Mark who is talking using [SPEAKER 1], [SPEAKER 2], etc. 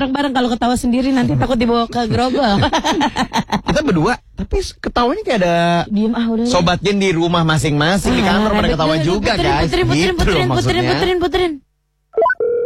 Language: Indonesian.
[SPEAKER 1] bareng-bareng. Kalau ketawa sendiri nanti takut dibawa ke grogol.
[SPEAKER 2] Kita berdua, tapi ketawanya kayak ada
[SPEAKER 1] Diem udah.
[SPEAKER 2] sobat Gen di rumah masing-masing di kantor pada ketawa juga guys.
[SPEAKER 1] Puterin.